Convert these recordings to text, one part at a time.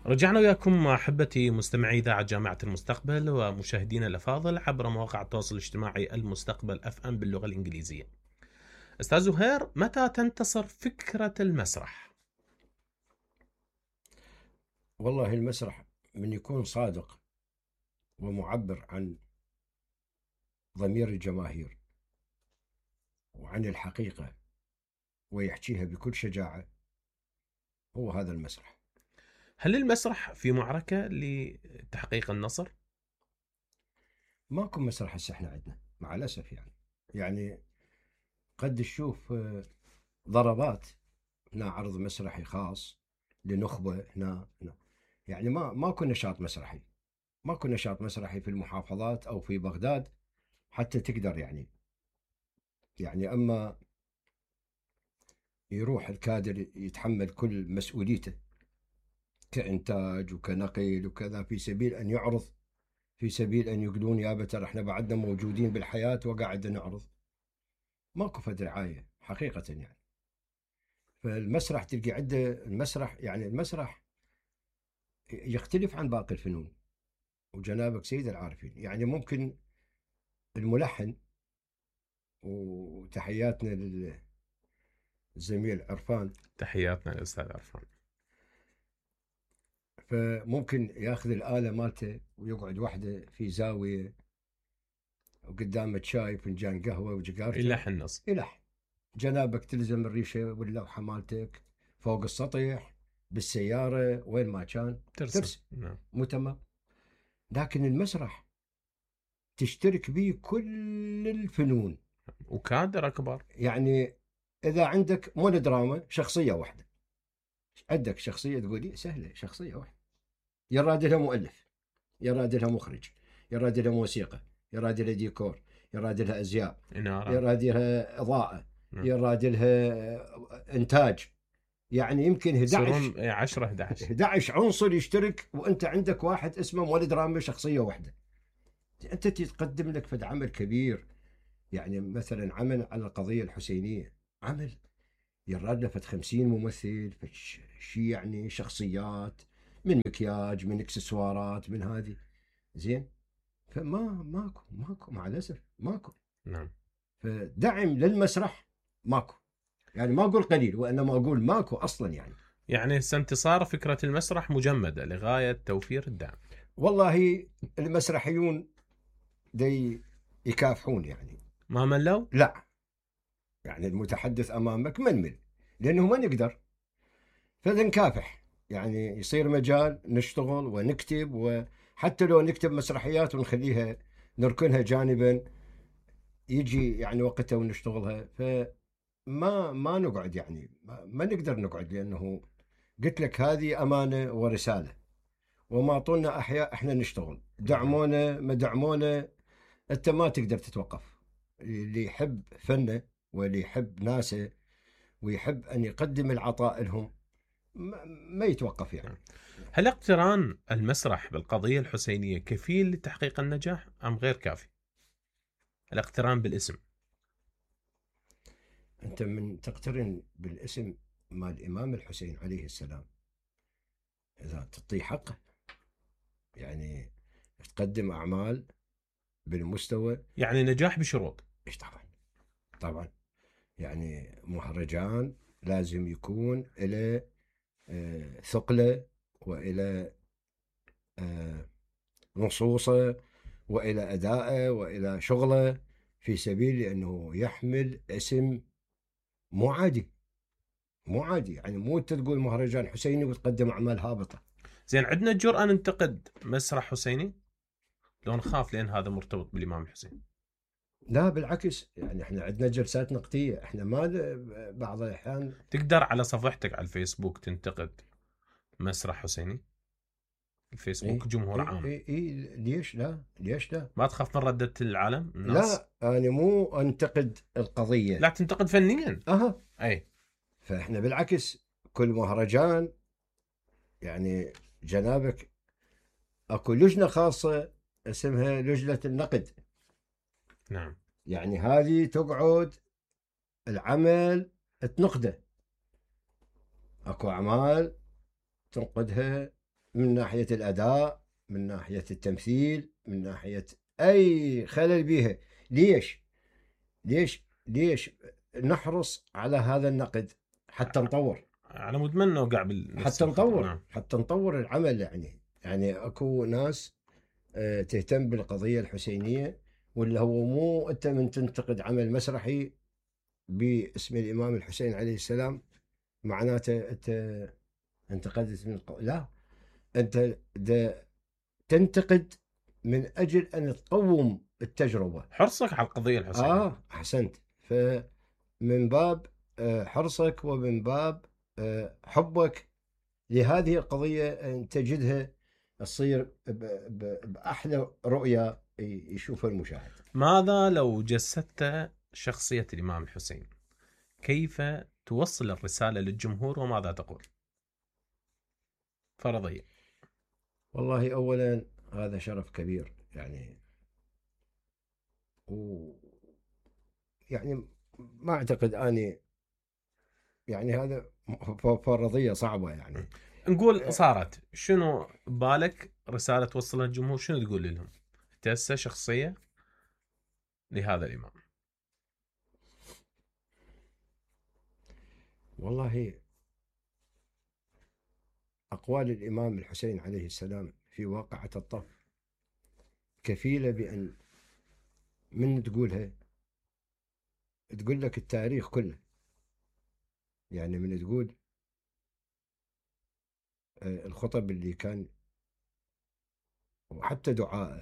رجعنا وياكم أحبتي مستمعي إذاعة جامعة المستقبل ومشاهدينا الأفاضل عبر مواقع التواصل الاجتماعي المستقبل FM باللغة الإنجليزية. أستاذ زهير، متى تنتصر فكرة المسرح؟ والله المسرح من يكون صادق ومعبر عن ضمير الجماهير وعن الحقيقة ويحكيها بكل شجاعة، هو هذا المسرح. هل المسرح في معركة لتحقيق النصر؟ ماكو مسرح هسه احنا عندنا مع الأسف، يعني قد تشوف ضربات هنا، عرض مسرحي خاص لنخبة هنا. يعني ماكو نشاط مسرحي، ماكو نشاط مسرحي في المحافظات أو في بغداد حتى تقدر يعني أما يروح الكادر يتحمل كل مسؤوليته كإنتاج وكنقل وكذا في سبيل أن يعرض، في سبيل أن يقولون يا ترى احنا بعدنا موجودين بالحياة وقاعد نعرض. ماكو فد رعاية حقيقة يعني. فالمسرح تلقي عنده المسرح، يعني المسرح يختلف عن باقي الفنون، وجنابك سيد العارفين. يعني ممكن الملحن، وتحياتنا للزميل عرفان، تحياتنا للأستاذ عرفان. فممكن ياخذ الآلة مالته ويقعد وحده في زاوية وقدامه شاي فنجان قهوة وجقارته يلحن نص. يلحن. جنابك تلزم الريشة واللوحة مالتك فوق السطح بالسيارة وين ما كان ترسم. ترسم. نعم. مو تمام؟ لكن المسرح تشترك به كل الفنون. وكادر أكبر. يعني إذا عندك مونودراما شخصية واحدة، عندك شخصية تقولي سهلة، شخصية واحدة يراد لها مؤلف، يراد لها مخرج، يراد لها موسيقى، يراد لها ديكور، يراد لها أزياء، إنارة. يراد لها إضاءة، نعم. يراد لها إنتاج. يعني يمكن 11 يصيرون 10 11. 11 عنصر يشترك، وانت عندك واحد اسمه مولد رامي شخصيه واحده. انت تقدم لك فد عمل كبير. يعني مثلا عمل على القضيه الحسينيه، عمل يراد له فد 50 ممثل، فد شيء يعني شخصيات، من مكياج، من اكسسوارات، من هذه زين. ماكو مع الاسف ماكو. نعم. فدعم للمسرح ماكو. يعني ما اقول قليل، وانما اقول ماكو اصلا يعني. يعني انتصار فكرة المسرح مجمدة لغاية توفير الدعم. والله المسرحيون دي يكافحون يعني. ما ملوا؟ لا، يعني المتحدث امامك منمل، لانه ما نقدر، فنكافح. يعني يصير مجال نشتغل ونكتب، وحتى لو نكتب مسرحيات ونخليها نركنها جانبا، يجي يعني وقتها ونشتغلها. فما نقعد، يعني ما نقدر نقعد، لانه قلت لك هذه امانه ورساله، وما طولنا احياء احنا نشتغل. نعم. دعمونا ما دعمونا، انت ما تقدر تتوقف. اللي يحب فنه واللي يحب ناسه ويحب ان يقدم العطاء لهم ما يتوقف يعني. نعم. هل اقتران المسرح بالقضية الحسينية كفيل لتحقيق النجاح أم غير كافي؟ الاقتران بالاسم. انت من تقترن بالاسم مال الامام الحسين عليه السلام، اذا تعطيه حقه، يعني تقدم اعمال بالمستوى. يعني نجاح بشروط. ايش طبعا، طبعا. يعني مهرجان لازم يكون له ثقله، والى نصوصه، والى ادائه، والى شغله، في سبيل انه يحمل اسم مو عادي. مو عادي يعني، مو انت تقول مهرجان حسيني وتقدم اعمال هابطه. زين، عندنا الجرأة ننتقد مسرح حسيني؟ لو نخاف لأن هذا مرتبط بالإمام الحسين. لا بالعكس، يعني احنا عندنا جلسات نقديه، احنا ما بعض الاحيان. تقدر على صفحتك على الفيسبوك تنتقد مسرح حسيني؟ اي الفيسبوك جمهور اي عام. اي, إي ليش لا، ليش لا؟ ما تخاف من ردة العالم الناس؟ لا انا مو انتقد القضيه. لا، تنتقد فنيا. اها. أي. فاحنا بالعكس، كل مهرجان يعني جنابك اكو لجنه خاصه اسمها لجنه النقد. نعم. يعني هذه تقعد العمل تنقده. اكو اعمال تنقدها من ناحية الأداء، من ناحية التمثيل، من ناحية أي خلل بيها. ليش؟ ليش نحرص على هذا النقد؟ حتى نطور، على مود من نوقع بنفس الخطأ. نعم. حتى نطور العمل. يعني اكو ناس تهتم بالقضية الحسينية، ولا هو مو انت من تنتقد عمل مسرحي باسم الامام الحسين عليه السلام معناته انت انتقدت لا، انت تنتقد من اجل ان تقوم التجربة. حرصك على القضية الحسينية. احسنت. فمن باب حرصك، ومن باب حبك لهذه القضية، أن تجدها تصير بأحلى رؤية يشوفها المشاهد. ماذا لو جسدت شخصية الإمام الحسين؟ كيف توصل الرسالة للجمهور وماذا تقول؟ فرضية. والله أولا هذا شرف كبير و يعني ما أعتقد أني هذا فرضية صعبة نقول صارت، شنو بالك رسالة توصلها للجمهور؟ شنو تقول لهم؟ تأسى شخصية لهذا الإمام. والله أقوال الإمام الحسين عليه السلام في واقعة الطف كفيلة بأن من تقولها تقول لك التاريخ كله. من تقول الخطب اللي كان وحتى دعائه،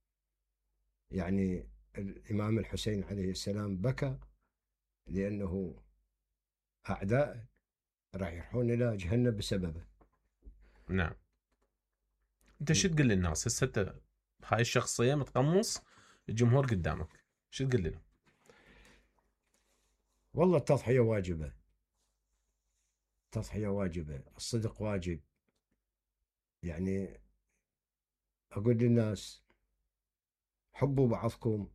الإمام الحسين عليه السلام بكى لأنه أعداء راح يروحون إلى جهنم بسببه. نعم. انت شو تقول للناس هسه؟ انت هاي الشخصية متقمص، الجمهور قدامك، شو تقول لهم؟ والله التضحية واجبة، التضحية واجبة، الصدق واجب. أقول للناس حبوا بعضكم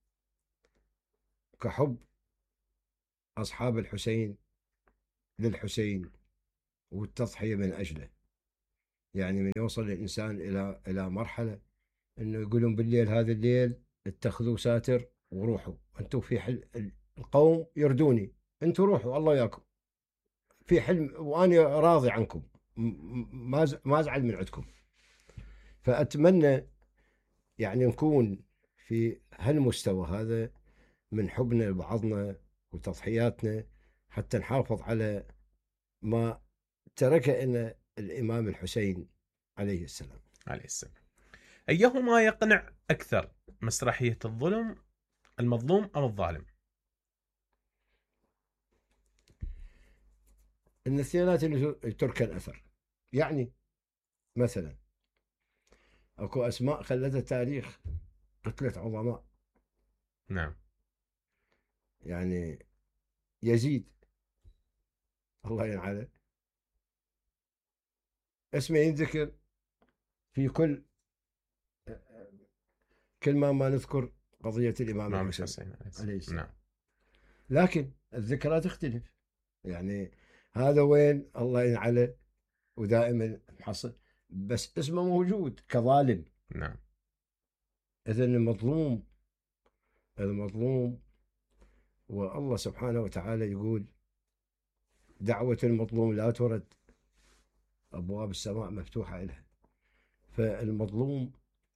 كحب أصحاب الحسين للحسين، والتضحية من أجله. من يوصل الإنسان إلى مرحلة إنه يقولون بالليل هذا الليل اتخذوا ساتر وروحوا أنتم في حل، القوم يردوني، أنتم روحوا الله ياكم في حلم، وأنا راضي عنكم، ما أزعل من عندكم. فأتمنى نكون في هالمستوى هذا من حبنا لبعضنا وتضحياتنا، حتى نحافظ على ما ترك لنا الإمام الحسين عليه السلام. عليه السلام. أيهما يقنع أكثر، مسرحية الظلم المظلوم أم الظالم؟ إن الثيانات اللي ترك الأثر. مثلا أكو أسماء خلدها تاريخ، قتلت عظماء. نعم. يزيد الله ينعله اسمه ينذكر في كل ما نذكر قضية الإمام الحسين عليه السلام. نعم. لكن الذكرى تختلف. هذا وين الله ينعله ودائما محصل، بس اسمه موجود كظالم. نعم. إذن المظلوم والله سبحانه وتعالى يقول دعوة المظلوم لا ترد، أبواب السماء مفتوحة لها. فالمظلوم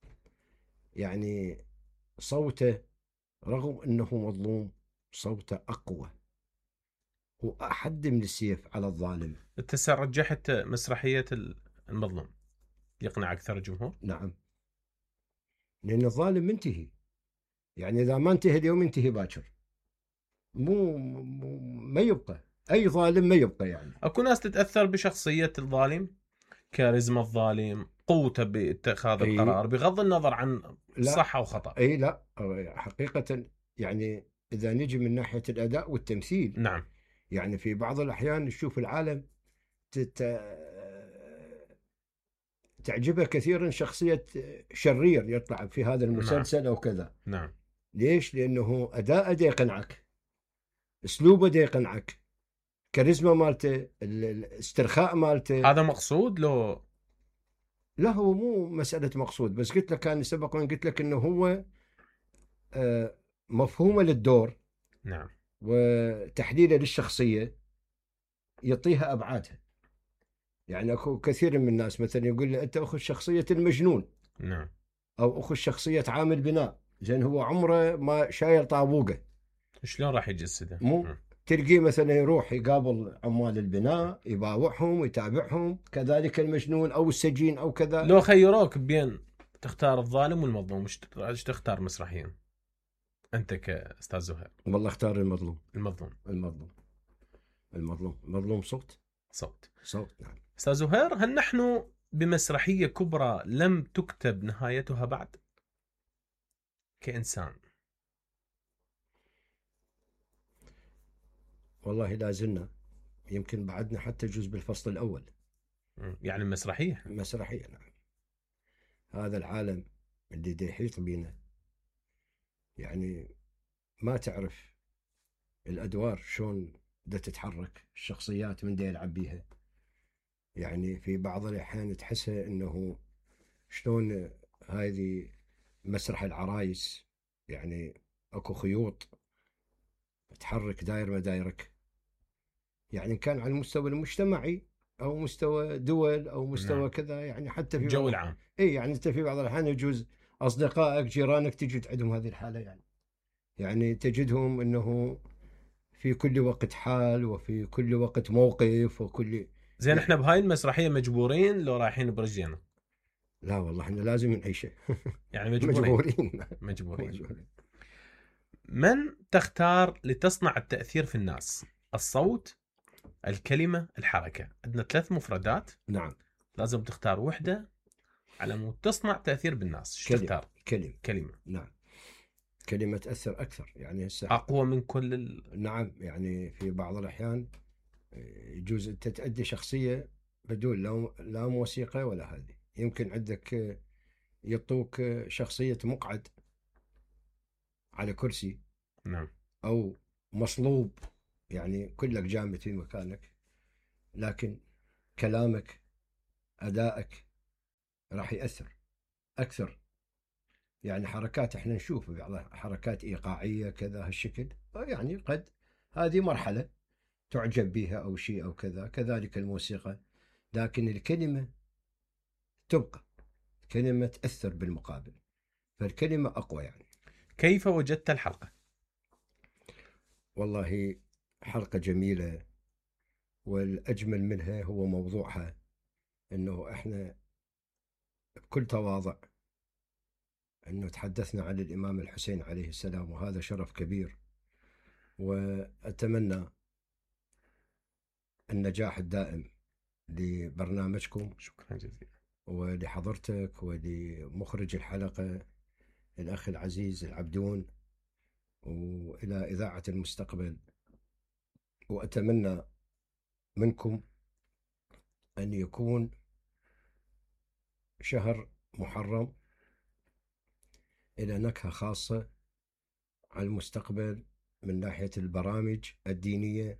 صوته رغم أنه مظلوم صوته أقوى وأحد من السيف على الظالم. أنت رجحت مسرحية المظلوم يقنع أكثر الجمهور؟ نعم، لأن الظالم منتهي، إذا ما انتهي اليوم ينتهي باكر، ما يبقى أي ظالم، ما يبقى. أكو ناس تتأثر بشخصية الظالم، كاريزما الظالم، قوته باتخاذ القرار، بغض النظر عن صح أو خطأ. لا حقيقة إذا نجي من ناحية الأداء والتمثيل، نعم. في بعض الأحيان نشوف العالم تعجبه كثيرا شخصية شرير يطلع في هذا المسلسل. أو كذا. نعم. ليش؟ لأنه أداءه دا يقنعك، أسلوبه دا يقنعك، كاريزما مالته، الاسترخاء مالته. هذا مقصود لو لا هو مو مسألة مقصود، بس قلت لك كان سبق وأن قلت لك أنه هو مفهومه للدور نعم. وتحليله للشخصية يعطيها أبعادها. يعني أكو كثير من الناس مثلا يقول لي أنت أخذ شخصية المجنون، نعم. أو أخذ شخصية عامل بناء، زين هو عمره ما شايل طابوقة، شلون راح يجسده؟ مو تلقيه مثلا يروح يقابل عمال البناء يباوعهم ويتابعهم، كذلك المجنون أو السجين أو كذا. لو خيروك بين تختار الظالم والمظلوم، ايش تختار مسرحيا انت كاستاذ زهير؟ والله اختار المظلوم. المظلوم. المظلوم. المظلوم صوت. نعم. استاذ زهير، هل نحن بمسرحية كبرى لم تكتب نهايتها بعد كإنسان؟ والله لا زلنا، يمكن بعدنا حتى جزء بالفصل الأول. يعني المسرحية. مسرحية نعم. هذا العالم اللي دا يحيط بينا، يعني ما تعرف الأدوار شلون دا تتحرك، الشخصيات من دا يلعب بيها. يعني في بعض الأحيان تحسها إنه شلون هذه مسرح العرايس، يعني أكو خيوط تحرك داير ما دايرك، يعني كان على المستوى المجتمعي أو مستوى دول أو مستوى نعم. كذا، يعني حتى في الجو العام. إيه يعني أنت في بعض الأحيان يجوز أصدقائك جيرانك تجد عندهم هذه الحالة، يعني تجدهم أنه في كل وقت حال وفي كل وقت موقف وكل. زين احنا بهاي المسرحية مجبورين لو رايحين برجلنا؟ لا والله احنا لازم نعيشه. يعني مجبورين. مجبورين. من تختار لتصنع التأثير في الناس؟ الصوت، الكلمة، الحركة. عندنا 3 مفردات. نعم. لازم تختار وحدة على مود تصنع تأثير بالناس. شو تختار؟ كلمة. نعم. كلمة تأثر أكثر، يعني أقوى من كل نعم. يعني في بعض الأحيان يجوز أنت تأدي شخصية بدون لا موسيقى ولا هذه. يمكن عندك يعطوك شخصية مقعد على كرسي. نعم. أو مصلوب، يعني كلك جامد في مكانك، لكن كلامك أدائك راح يأثر أكثر. يعني حركات احنا نشوف حركات إيقاعية كذا هالشكل، يعني قد هذه مرحلة تعجب بها أو شيء أو كذا، كذلك الموسيقى. لكن الكلمة تبقى، كلمة تأثر بالمقابل، فالكلمة أقوى يعني. كيف وجدت الحلقة؟ والله حلقة جميلة، والأجمل منها هو موضوعها، أنه إحنا بكل تواضع أنه تحدثنا عن الإمام الحسين عليه السلام، وهذا شرف كبير. وأتمنى النجاح الدائم لبرنامجكم. شكرا جزيلا. ولحضرتك ولمخرج الحلقة الأخ العزيز العبدون، وإلى إذاعة المستقبل. وأتمنى منكم أن يكون شهر محرم إلى نكهة خاصة على المستقبل، من ناحية البرامج الدينية،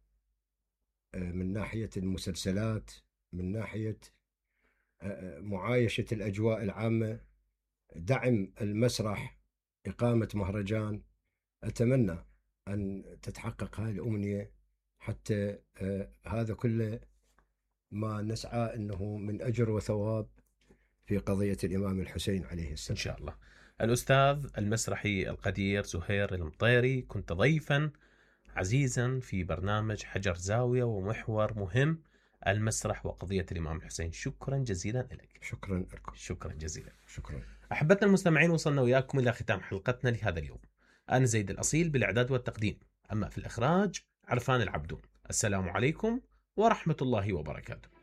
من ناحية المسلسلات، من ناحية معايشة الأجواء العامة، دعم المسرح، إقامة مهرجان. أتمنى أن تتحقق هذه الأمنية، حتى هذا كله ما نسعى أنه من أجر وثواب في قضية الإمام الحسين عليه السلام. إن شاء الله. الأستاذ المسرحي القدير زهير المطيري، كنت ضيفا عزيزا في برنامج حجر زاوية ومحور مهم، المسرح وقضية الإمام الحسين. شكرا جزيلا لك. شكرا لكم. شكرا جزيلا. شكرا. أحبتنا المستمعين، وصلنا وياكم إلى ختام حلقتنا لهذا اليوم. أنا زيد الأصيل بالإعداد والتقديم، أما في الإخراج عرفان العبدون. السلام عليكم ورحمة الله وبركاته.